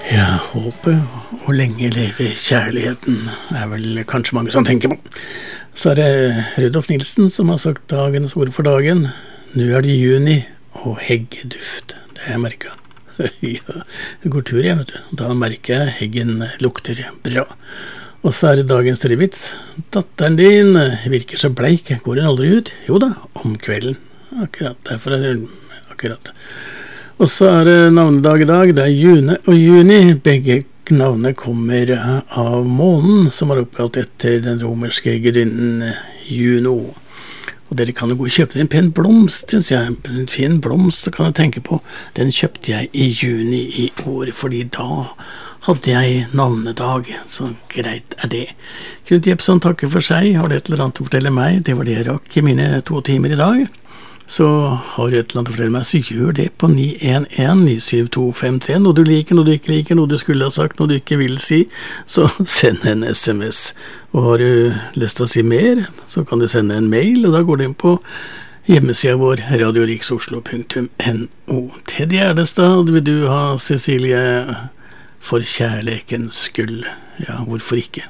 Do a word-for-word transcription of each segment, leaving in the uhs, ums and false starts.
Ja, håpet og lenge leve kjærligheten er vel kanskje mange som tenker på. Så er det Rudolf Nilsen som har sagt dagens ord for dagen. Nå er det juni og heggeduft. Det har jeg merket. Ja, det går tur igjen, vet du. Da merker jeg heggen lukter bra. Og så er det dagens trivits. Datteren din virker så bleik. Går hun aldri ut? Jo da, om kvelden. Akkurat, derfor er det akkurat. Og så er det navnedag i dag. Det er June og Juni. Begge navnene kommer av månen, som er oppkalt etter den romerske gudinnen Juno. Og dere kan jo gå og kjøpe dere en pen blomst, synes jeg. En fin blomst, så kan jeg tenke på. Den kjøpte jeg i juni i år, fordi da hadde jeg navnedag. Så greit er det. Knut Jepson takker for seg. Har det et eller annet å fortelle meg? Det var det jeg rakk i mine to timer i dag. Så har du et eller annet å fortelle meg, så gjør det på ni en en ni syv to fem tre. Noe du liker, noe du ikke liker, noe du skulle ha sagt, noe du ikke vil si, så send en sms. Og har du lyst til å si mer, så kan du sende en mail, og da går du inn på hjemmesiden vår, radio riks oslo punktum no. Teddy Erdestad, vil du ha Cecilie for kjærlekens skyld? Ja, hvorfor ikke?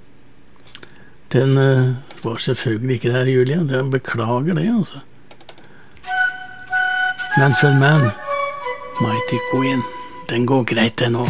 Den uh, var selvfølgelig ikke der, Julia. Jeg beklager det, altså. Manfred Mann, Mighty Queen. Den går greit, den også.